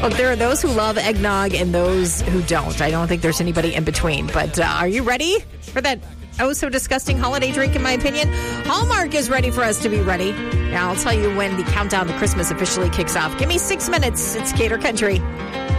Look, there are those who love eggnog and those who don't. I don't think there's anybody in between. But are you ready for that oh-so-disgusting holiday drink, in my opinion? Hallmark is ready for us to be ready. Now, I'll tell you when the countdown to Christmas officially kicks off. Give me 6 minutes. It's Gator Country.